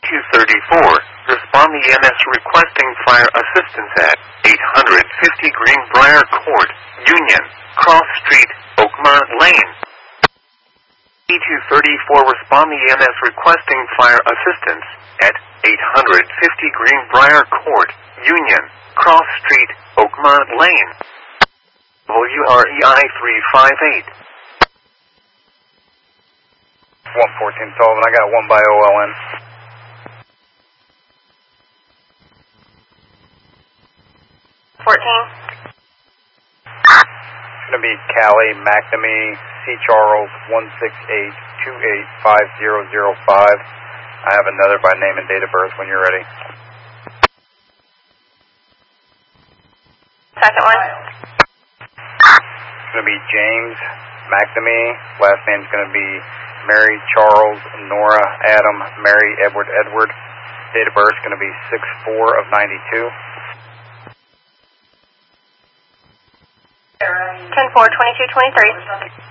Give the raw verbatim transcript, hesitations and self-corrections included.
two thirty-four, respond the E M S requesting fire assistance at eight fifty Greenbrier Court, Union, Cross Street, Oakmont Lane. E two thirty-four, respond the E M S requesting fire assistance at eight fifty Greenbrier Court, Union, Cross Street, Oakmont Lane. W R E I three five eight. one fourteen Sullivan, I got one by O L N. fourteen. It's going to be Callie McNamee, C. Charles, one six eight two eight five zero zero five. I have another by name and date of birth when you're ready. Second one. It's going to be James McNamee. Last name's going to be Mary Charles Nora Adam Mary Edward Edward. Date of birth is going to be six four of ninety-two. ten four twenty-two twenty-three.